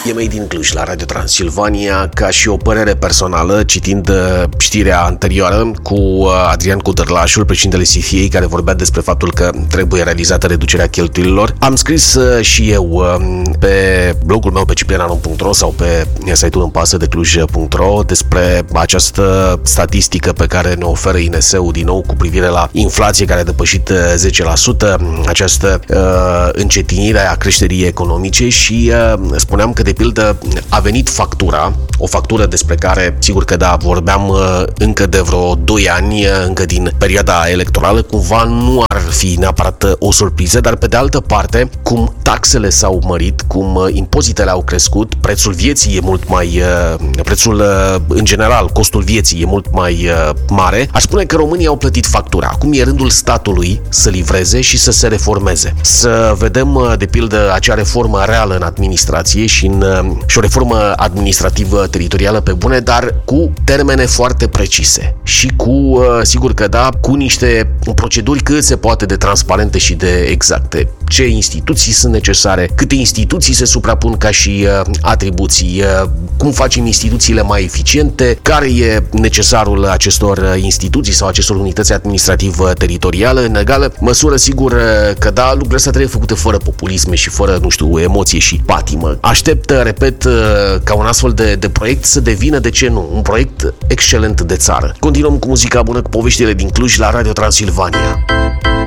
E Made in Cluj la Radio Transilvania, ca și o părere personală, citind știrea anterioară cu Adrian Codărlașul, președintele CFA, care vorbea despre faptul că trebuie realizată reducerea cheltuielilor. Am scris și eu pe blogul meu pe cipriananon.ro sau pe site-ul împasădecluj.ro despre această statistică pe care ne oferă INS-ul din nou cu privire la inflație care a depășit 10%, această încetinire a creșterii economice și spuneam că de pildă a venit factura, o factură despre care, sigur că da, vorbeam încă de vreo 2 ani, încă din perioada electorală, cumva nu ar fi neapărat o surpriză, dar pe de altă parte, cum taxele s-au mărit, cum impozitele au crescut, prețul vieții e mult mai, în general, costul vieții e mult mai mare, aș spune că românii au plătit factura. Acum e rândul statului să livreze și să se reformeze. Să vedem, de pildă, acea reformă reală în administrație și o reformă administrativă teritorială pe bune, dar cu termene foarte precise și cu, sigur că da, cu niște proceduri cât se poate de transparente și de exacte. Ce instituții sunt necesare, câte instituții se suprapun ca și atribuții, cum facem instituțiile mai eficiente, care e necesarul acestor instituții sau acestor unități administrativ-teritoriale. În egală măsură, sigur că da, lucrurile astea trebuie făcute fără populisme și fără, nu știu, emoție și patimă. Aștept, repet, ca un astfel de proiect să devină, de ce nu, un proiect excelent de țară. Continuăm cu muzica bună, cu poveștile din Cluj la Radio Transilvania.